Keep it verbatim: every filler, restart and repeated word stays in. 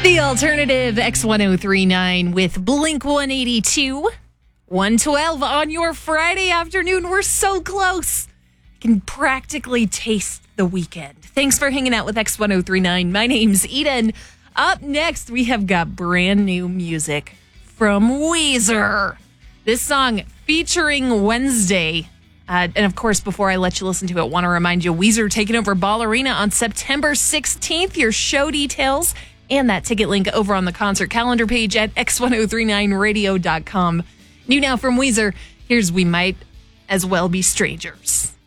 The Alternative X ten thirty-nine with Blink one eighty-two. one twelve on your Friday afternoon. We're so close. You can practically taste the weekend. Thanks for hanging out with X ten thirty-nine. My name's Eden. Up next, we have got brand new music from Weezer. This song featuring Wednesday. Uh, and of course, before I let you listen to it, I want to remind you, Weezer taking over Ball Arena on September sixteenth. Your show details and that ticket link over on the concert calendar page at x ten thirty-nine radio dot com. New now from Weezer, here's We Might As Well Be Strangers.